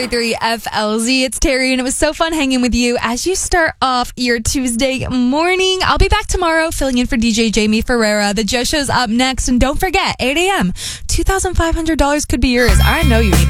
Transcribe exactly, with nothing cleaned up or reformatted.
three F L Z. It's Terry, and it was so fun hanging with you as you start off your Tuesday morning. I'll be back tomorrow filling in for D J Jamie Ferreira. The Joe Show's up next, and don't forget, eight a.m., two thousand five hundred dollars could be yours. I know you need that.